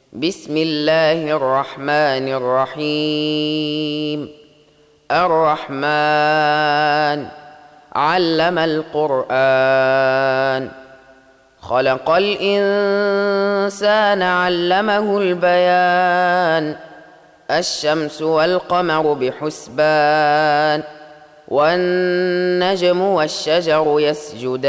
بسم الله الرحمن الرحيم. الرحمن علم القرآن، خلق الإنسان علمه البيان. الشمس والقمر بحسبان، والنجم والشجر يسجدان.